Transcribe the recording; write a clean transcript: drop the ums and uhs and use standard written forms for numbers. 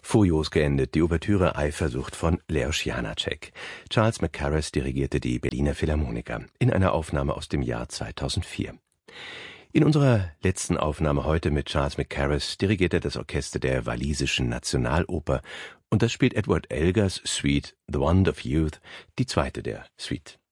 Furios geendet, die Ouvertüre Eifersucht von Leos Janáček. Charles Mackerras dirigierte die Berliner Philharmoniker in einer Aufnahme aus dem Jahr 2004. In unserer letzten Aufnahme heute mit Charles Mackerras dirigiert er das Orchester der Walisischen Nationaloper und das spielt Edward Elgars Suite The Wand of Youth, die zweite der Suite.